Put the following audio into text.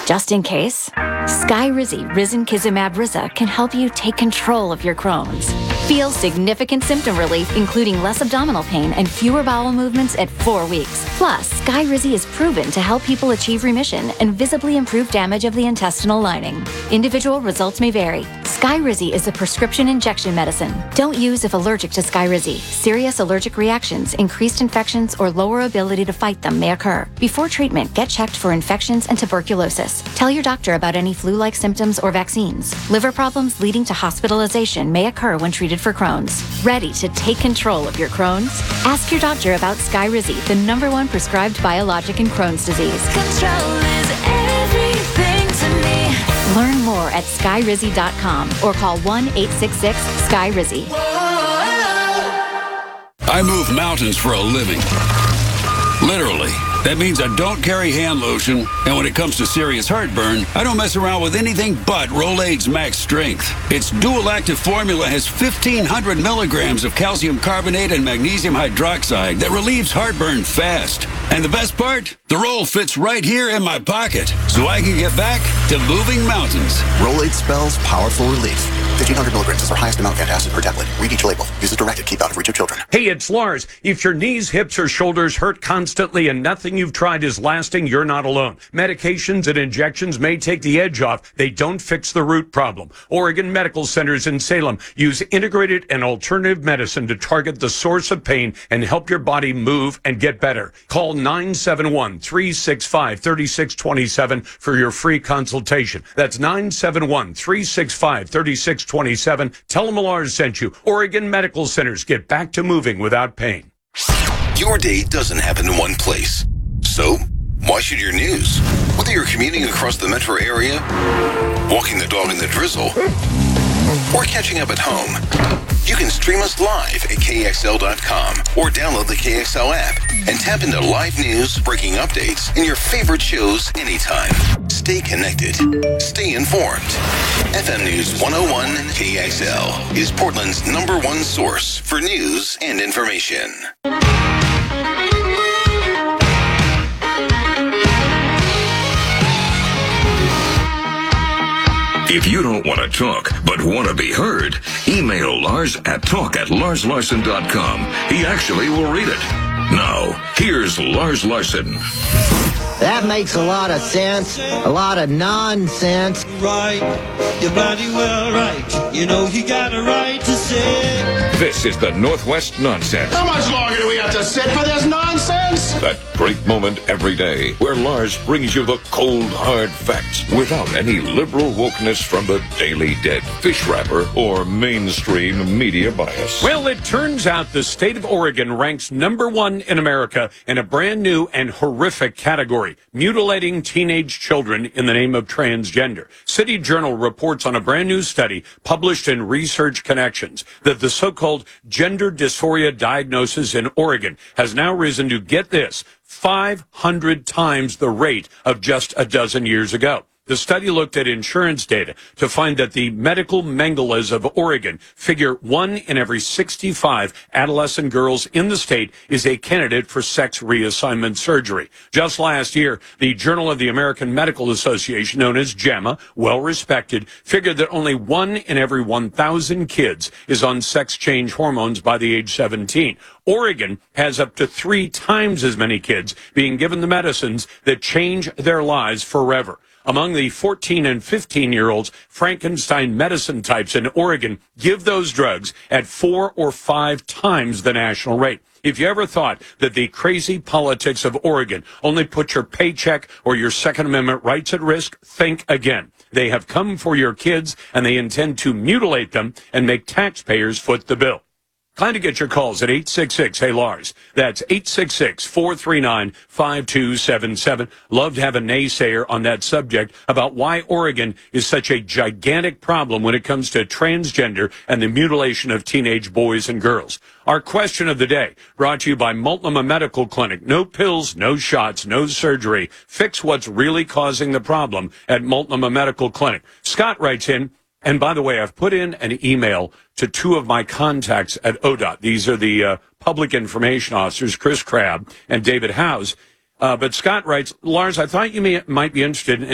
Just in case, Skyrizi Risankizumab Riza can help you take control of your Crohn's. Feel significant symptom relief, including less abdominal pain and fewer bowel movements at 4 weeks. Plus, Skyrizi is proven to help people achieve remission and visibly improve damage of the intestinal lining. Individual results may vary. Skyrizi is a prescription injection medicine. Don't use if allergic to Skyrizi. Serious allergic reactions, increased infections, or lower ability to fight them may occur. Before treatment, get checked for infections and tuberculosis. Tell your doctor about any flu-like symptoms or vaccines. Liver problems leading to hospitalization may occur when treated for Crohn's. Ready to take control of your Crohn's? Ask your doctor about Skyrizi, the #1 prescribed biologic in Crohn's disease. Control is everything to me. Learn more at skyrizi.com or call 1-866-SKY-RIZZY. I move mountains for a living. Literally. That means I don't carry hand lotion, and when it comes to serious heartburn, I don't mess around with anything but Rolaids Max Strength. Its dual-active formula has 1,500 milligrams of calcium carbonate and magnesium hydroxide that relieves heartburn fast. And the best part? The roll fits right here in my pocket, so I can get back to moving mountains. Rolaids spells powerful relief. 1,500 milligrams is our highest amount of antacid per tablet. Read each label. Use as directed. Keep out of reach of children. Hey, it's Lars. If your knees, hips, or shoulders hurt constantly and nothing you've tried is lasting, you're not alone. Medications and injections may take the edge off. They don't fix the root problem. Oregon Medical Centers in Salem use integrated and alternative medicine to target the source of pain and help your body move and get better. Call 971-365-3627 for your free consultation. That's 971-365-3627. Tell them Lars sent you. Oregon Medical Centers. Get back to moving without pain. Your day doesn't happen in one place. So, why should your news? Whether you're commuting across the metro area, walking the dog in the drizzle, or catching up at home, you can stream us live at KXL.com or download the KXL app and tap into live news, breaking updates, and your favorite shows anytime. Stay connected. Stay informed. FM News 101 KXL is Portland's #1 source for news and information. If you don't want to talk, but want to be heard, email Lars at talk@larslarson.com. He actually will read it. Now, here's Lars Larson. That makes a lot of sense, a lot of nonsense. Right, you're bloody well right. You know you got a right to say. This is the Northwest Nonsense. How much longer do we have to sit for this nonsense? That great moment every day where Lars brings you the cold, hard facts without any liberal wokeness from the Daily Dead, fish wrapper, or mainstream media bias. Well, it turns out the state of Oregon ranks #1 in America in a brand new and horrific category: mutilating teenage children in the name of transgender. City Journal reports on a brand new study published in Research Connections that the so-called gender dysphoria diagnosis in Oregon has now risen to, get this, 500 times the rate of just a dozen years ago. The study looked at insurance data to find that the medical mengalas of Oregon figure 1 in every 65 adolescent girls in the state is a candidate for sex reassignment surgery. Just last year, the Journal of the American Medical Association, known as JAMA, well respected, figured that only 1 in every 1,000 kids is on sex change hormones by the age 17. Oregon has up to 3 times as many kids being given the medicines that change their lives forever. Among the 14 and 15-year-olds, Frankenstein medicine types in Oregon give those drugs at 4 or 5 times the national rate. If you ever thought that the crazy politics of Oregon only put your paycheck or your Second Amendment rights at risk, think again. They have come for your kids, and they intend to mutilate them and make taxpayers foot the bill. Plan to get your calls at 866-HEY-LARS. That's 866-439-5277. Love to have a naysayer on that subject about why Oregon is such a gigantic problem when it comes to transgender and the mutilation of teenage boys and girls. Our question of the day, brought to you by Multnomah Medical Clinic. No pills, no shots, no surgery. Fix what's really causing the problem at Multnomah Medical Clinic. Scott writes in, and by the way, I've put in an email to 2 of my contacts at ODOT. These are the public information officers, Chris Crabb and David Howes. But Scott writes, Lars, I thought you might be interested in